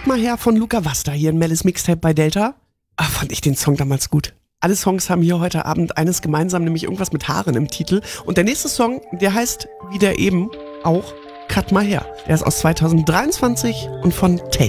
Cut mal her von Luca Wasta hier in Mellis Mixtape bei Delta. Fand ich den Song damals gut. Alle Songs haben hier heute Abend eines gemeinsam, nämlich irgendwas mit Haaren im Titel. Und der nächste Song, der heißt, wie der eben auch, Cut mal her. Der ist aus 2023 und von Tate.